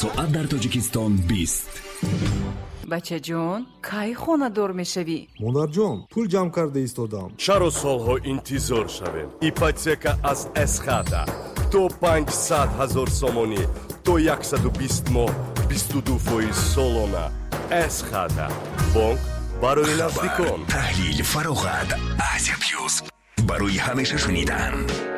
ساعت در تاجیکستان 20. بچه جون کی خونه دور میشوی؟ монар ҷон пул ҷамъ карда истодам. чаро солҳо интизор шавем? ипотека аз эсхата то 500,000 сомонӣ то 120 моҳ 22% солона. эсхата бонк барои наздикон. таҳлил фароғат Азия Плюс барои ҳамеша шунидан.